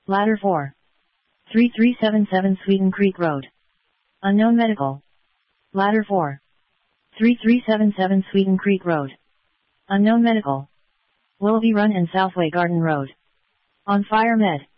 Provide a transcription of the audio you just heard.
Ladder 4. 3377 Sweden Creek Road. Unknown medical. Ladder 4. 3377 Sweden Creek Road. Unknown medical. Willoughby Run and Southway Garden Road. On Fire Med.